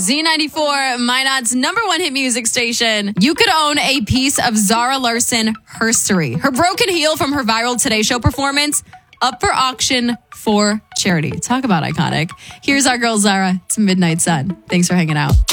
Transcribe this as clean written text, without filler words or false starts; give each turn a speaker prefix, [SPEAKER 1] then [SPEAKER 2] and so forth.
[SPEAKER 1] Z94, Minot's number one hit music station. You could own a piece of Zara Larsson herstory. Her broken heel from her viral Today Show performance up for auction for charity. Talk about iconic. Here's our girl Zara. It's Midnight Sun. Thanks for hanging out.